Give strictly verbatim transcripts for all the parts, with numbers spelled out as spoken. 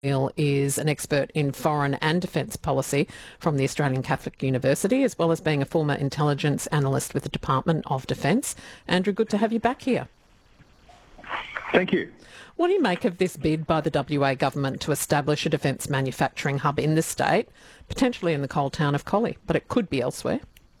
Neil is an expert in foreign and defence policy from the Australian Catholic University, as well as being a former intelligence analyst with the Department of Defence. Andrew, good to have you back here. Thank you. What do you make of this bid by the W A government to establish a defence manufacturing hub in the state, potentially in the coal town of Collie, but it could be elsewhere?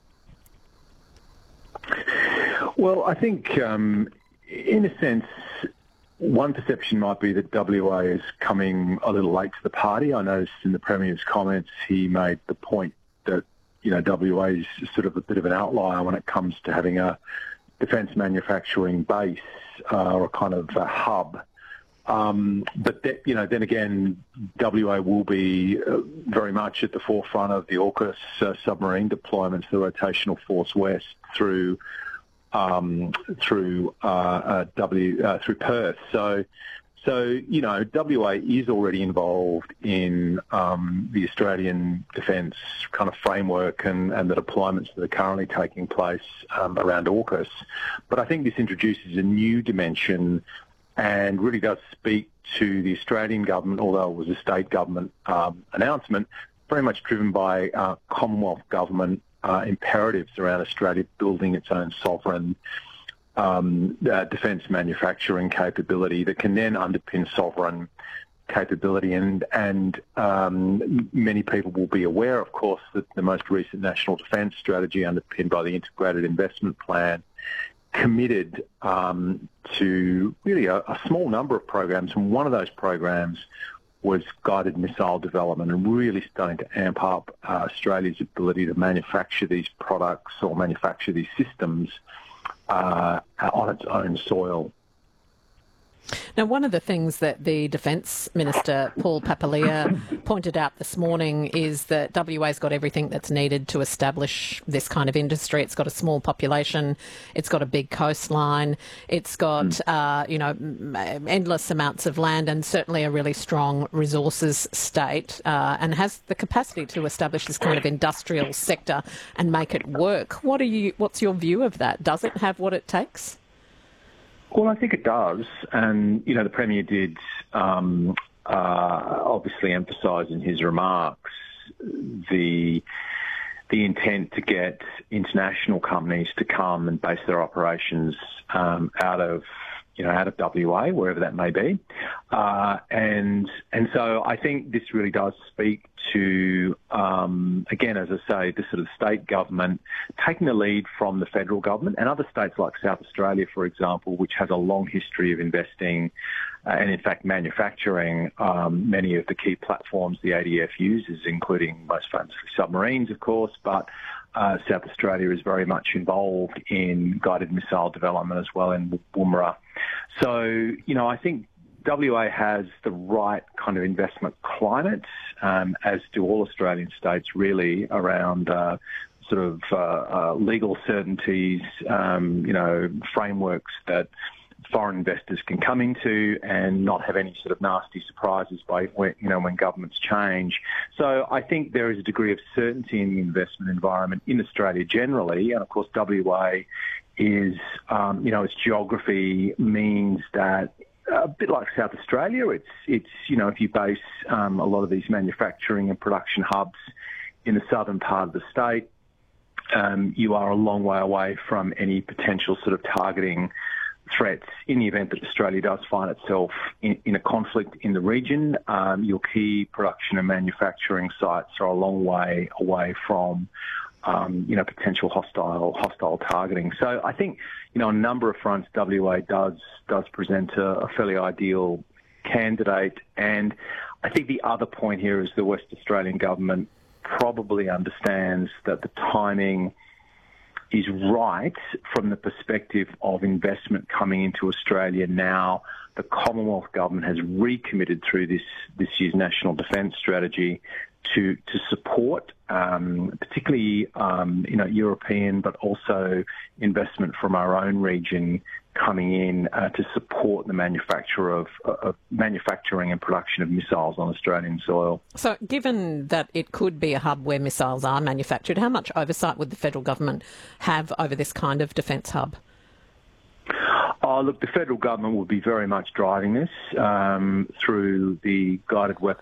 Well, I think, um, in a sense, one perception might be that W A is coming a little late to the party. I noticed in the Premier's comments he made the point that, you know, W A is sort of a bit of an outlier when it comes to having a defence manufacturing base uh, or a kind of a hub. Um, but, that, you know, then again, W A will be uh, very much at the forefront of the AUKUS uh, submarine deployments, the Rotational Force West, through um, through uh, uh, W uh, through Perth. So, so you know, W A is already involved in um, the Australian defence kind of framework and, and the deployments that are currently taking place um, around AUKUS. But I think this introduces a new dimension and really does speak to the Australian government, although it was a state government um, announcement, very much driven by uh, Commonwealth government uh, imperatives around Australia building its own sovereign um, uh, defence manufacturing capability that can then underpin sovereign capability. And, and um, many people will be aware, of course, that the most recent National Defence Strategy, underpinned by the Integrated Investment Plan, committed um, to really a, a small number of programs, and one of those programs was guided missile development, and really starting to amp up uh, Australia's ability to manufacture these products or manufacture these systems uh, on its own soil. Now, one of the things that the Defence Minister, Paul Papalia, pointed out this morning is that W A's got everything that's needed to establish this kind of industry. It's got a small population, it's got a big coastline, it's got, mm. uh, you know, endless amounts of land, and certainly a really strong resources state, uh, and has the capacity to establish this kind of industrial sector and make it work. What are you? What's your view of that? Does it have what it takes? Well, I think it does, and you know the Premier did um, uh, obviously emphasise in his remarks the the intent to get international companies to come and base their operations um, out of you know out of W A, wherever that may be, uh, and and so I think this really does speak to um, again, as I say, the sort of state government taking the lead from the federal government and other states like South Australia, for example, which has a long history of investing uh, and in fact manufacturing um, many of the key platforms the A D F uses, including most famously submarines, of course, but uh, South Australia is very much involved in guided missile development as well in Woomera. So, you know, I think W A has the right kind of investment climate, um, as do all Australian states, really, around uh, sort of uh, uh, legal certainties, um, you know, frameworks that foreign investors can come into and not have any sort of nasty surprises by when, you know, when governments change. So I think there is a degree of certainty in the investment environment in Australia generally, and of course W A is, um, you know, its geography means that a bit like South Australia, it's, it's you know, if you base um, a lot of these manufacturing and production hubs in the southern part of the state, um, you are a long way away from any potential sort of targeting threats in the event that Australia does find itself in, in a conflict in the region. Um, your key production and manufacturing sites are a long way away from Um, you know, potential hostile hostile targeting. So I think, you know, on a number of fronts, W A does does present a, a fairly ideal candidate. And I think the other point here is the West Australian government probably understands that the timing is right from the perspective of investment coming into Australia now. The Commonwealth government has recommitted through this this year's National Defence Strategy to to support, um, particularly um, you know European, but also investment from our own region coming in uh, to support the manufacture of, of manufacturing and production of missiles on Australian soil. So, given that it could be a hub where missiles are manufactured, how much oversight would the federal government have over this kind of defence hub? Oh, Oh, look, the federal government will be very much driving this um, through the guided weapons